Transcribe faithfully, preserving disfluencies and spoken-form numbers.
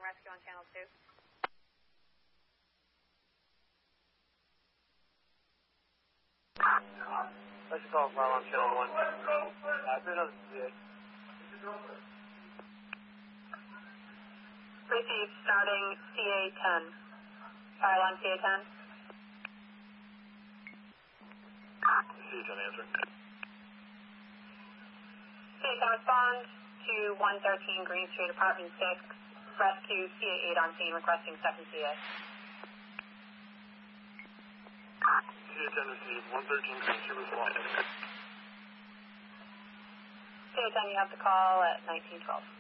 rescue on channel two. Let's call fire on channel one. I've been on the C A. Receive starting C A ten. Fire alarm C A ten. C A ten answer. C A ten respond to one thirteen Green Street, apartment six. Rescue C A eight on scene, requesting second C A. C A ten received one thirteen Green Street respond. C A ten, you have the call at nineteen twelve.